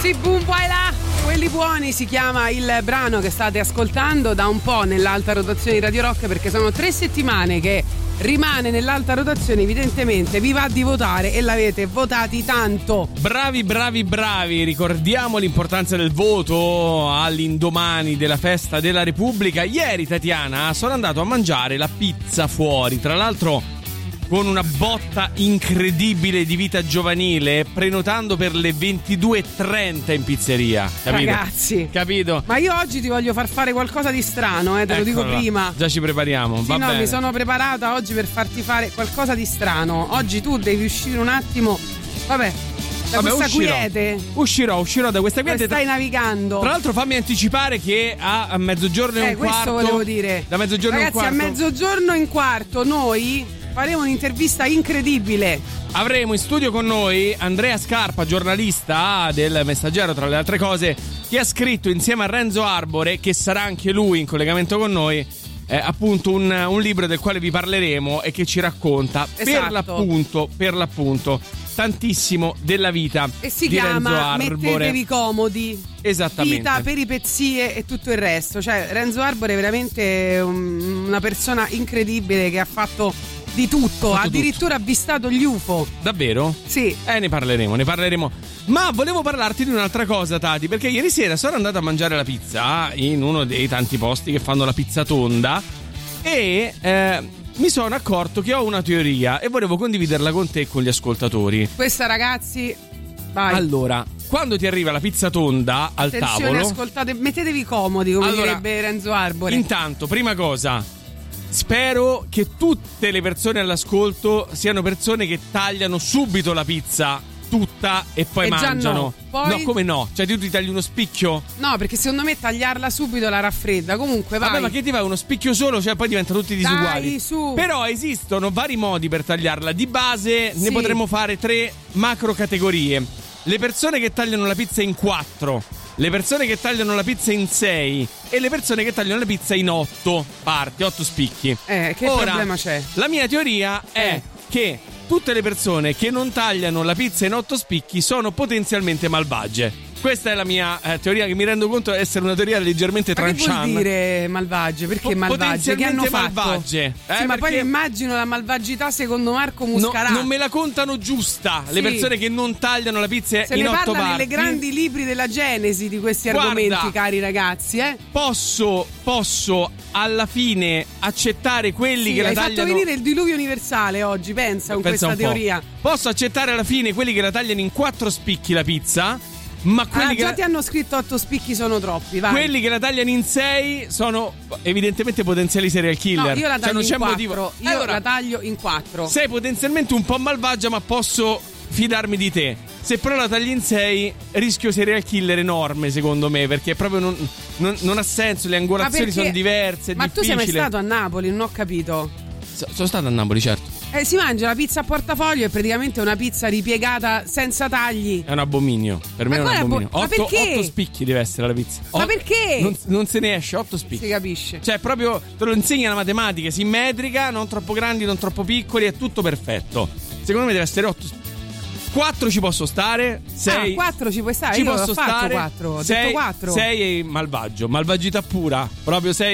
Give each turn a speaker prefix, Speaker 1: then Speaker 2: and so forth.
Speaker 1: Sì, boom, vai là! Quelli buoni si chiama il brano che state ascoltando da un po' nell'alta rotazione di Radio Rock, perché sono 3 settimane che rimane nell'alta rotazione. Evidentemente vi va di votare e l'avete votati tanto.
Speaker 2: Bravi, ricordiamo l'importanza del voto all'indomani della festa della Repubblica. Ieri, Tatiana, sono andato a mangiare la pizza fuori, tra l'altro con una botta incredibile di vita giovanile, prenotando per le 22:30 in pizzeria, capito?
Speaker 1: Ragazzi,
Speaker 2: capito?
Speaker 1: Ma io oggi ti voglio far fare qualcosa di strano, te lo dico prima.
Speaker 2: Già ci prepariamo,
Speaker 1: sì,
Speaker 2: va bene.
Speaker 1: Mi sono preparata oggi per farti fare qualcosa di strano. Oggi tu devi uscire un attimo, da questa quiete.
Speaker 2: Uscirò da questa quiete.
Speaker 1: Stai navigando.
Speaker 2: Tra l'altro fammi anticipare che a mezzogiorno e un quarto.
Speaker 1: Questo volevo dire.
Speaker 2: Da mezzogiorno e un quarto.
Speaker 1: Ragazzi, a mezzogiorno e un quarto noi faremo un'intervista incredibile.
Speaker 2: Avremo in studio con noi Andrea Scarpa, giornalista del Messaggero, tra le altre cose, che ha scritto insieme a Renzo Arbore, che sarà anche lui in collegamento con noi, appunto un libro del quale vi parleremo e che ci racconta per l'appunto tantissimo della vita
Speaker 1: e si
Speaker 2: di Renzo
Speaker 1: chiama
Speaker 2: Arbore.
Speaker 1: Mettetevi comodi.
Speaker 2: Esattamente.
Speaker 1: Vita, peripezie e tutto il resto. Cioè Renzo Arbore è veramente una persona incredibile che ha fatto di tutto, addirittura avvistato gli UFO.
Speaker 2: Davvero?
Speaker 1: Sì.
Speaker 2: Ne parleremo. Ma volevo parlarti di un'altra cosa, Tati, perché ieri sera sono andato a mangiare la pizza in uno dei tanti posti che fanno la pizza tonda e mi sono accorto che ho una teoria e volevo condividerla con te e con gli ascoltatori.
Speaker 1: Questa, ragazzi, vai.
Speaker 2: Allora, quando ti arriva la pizza tonda al tavolo,
Speaker 1: ascoltate, mettetevi comodi, come direbbe Renzo Arbore.
Speaker 2: Intanto, prima cosa, spero che tutte le persone all'ascolto siano persone che tagliano subito la pizza tutta e poi mangiano.
Speaker 1: Poi...
Speaker 2: No, come no? Cioè tu ti tagli uno spicchio?
Speaker 1: No, perché secondo me tagliarla subito la raffredda. Comunque vai.
Speaker 2: Vabbè, ma che ti va? Uno spicchio solo? Cioè poi diventano tutti disuguali.
Speaker 1: Dai, su.
Speaker 2: Però esistono vari modi per tagliarla. Di base ne potremmo fare 3 macro categorie. Le persone che tagliano la pizza in 4, le persone che tagliano la pizza in 6 e le persone che tagliano la pizza in 8 parti, 8 spicchi.
Speaker 1: Che problema c'è?
Speaker 2: La mia teoria è che tutte le persone che non tagliano la pizza in 8 spicchi sono potenzialmente malvagie. Questa è la mia teoria, che mi rendo conto essere una teoria leggermente tranchant.
Speaker 1: Ma che vuol dire malvagie? Perché malvagie? Che hanno fatto?
Speaker 2: Malvagie.
Speaker 1: Sì, ma poi immagino la malvagità secondo Marco Muscarà.
Speaker 2: Non me la contano giusta, le persone che non tagliano la pizza in 8 parti. Se ne parla
Speaker 1: nelle grandi libri della Genesi di questi argomenti, cari ragazzi.
Speaker 2: Posso alla fine accettare quelli che la tagliano.
Speaker 1: Hai fatto venire il diluvio universale oggi, pensa questa teoria.
Speaker 2: Posso accettare alla fine quelli che la tagliano in 4 spicchi la pizza. Ma quelli
Speaker 1: già ti hanno scritto 8 spicchi sono troppi, vai.
Speaker 2: Quelli che la tagliano in 6 sono evidentemente potenziali serial killer.
Speaker 1: No, io la taglio in 4.
Speaker 2: Motivo.
Speaker 1: Io la taglio in 4.
Speaker 2: Sei potenzialmente un po' malvagia, ma posso fidarmi di te. Se però la tagli in 6 rischio serial killer enorme, secondo me, perché proprio non ha senso, le angolazioni sono diverse.
Speaker 1: Ma tu sei mai stato a Napoli? Non ho capito.
Speaker 2: Sono stato a Napoli, certo.
Speaker 1: Si mangia la pizza a portafoglio, è praticamente una pizza ripiegata senza tagli.
Speaker 2: È un abominio. Per me è un abominio.
Speaker 1: Ma perché?
Speaker 2: 8 spicchi deve essere la pizza.
Speaker 1: Ma perché?
Speaker 2: Non se ne esce, 8 spicchi.
Speaker 1: Si capisce.
Speaker 2: Cioè, proprio te lo insegna la matematica simmetrica, non troppo grandi, non troppo piccoli, è tutto perfetto. Secondo me deve essere 8 spicchi. 4 ci posso stare, 6
Speaker 1: 4 ci puoi stare,
Speaker 2: ci
Speaker 1: io
Speaker 2: posso
Speaker 1: ho fatto
Speaker 2: stare,
Speaker 1: 4, ho
Speaker 2: 6,
Speaker 1: detto 4.
Speaker 2: 6 è malvagio, malvagità pura, proprio 6